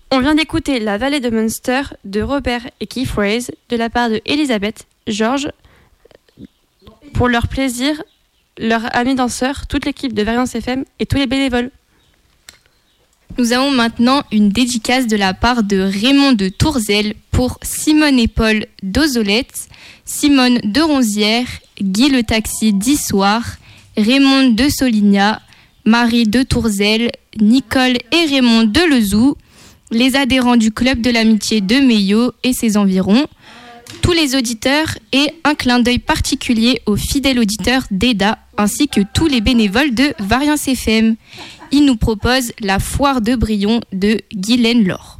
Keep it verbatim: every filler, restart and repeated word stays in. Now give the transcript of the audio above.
On vient d'écouter La Vallée de Munster de Robert et Keith Reyes de la part de Elisabeth, Georges, pour leur plaisir, leurs amis danseurs, toute l'équipe de Variance F M et tous les bénévoles. Nous avons maintenant une dédicace de la part de Raymond de Tourzel pour Simone et Paul d'Ozolette, Simone de Ronzière, Guy le Taxi d'Issoire, Raymond de Soligna, Marie de Tourzel, Nicole et Raymond de Lezou, les adhérents du Club de l'Amitié de Meillot et ses environs, tous les auditeurs et un clin d'œil particulier aux fidèles auditeurs d'E D A ainsi que tous les bénévoles de Variance F M. Il nous propose La Foire de Brion de Guylaine Laure.